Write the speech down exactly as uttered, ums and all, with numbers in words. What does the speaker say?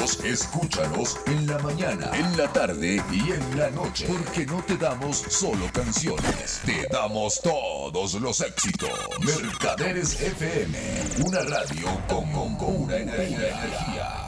éxitos, escúchalos en la mañana, en la tarde y en la noche. Porque no te damos solo canciones, te damos todos los éxitos. Mercaderes F M, una radio con, con, con una energía.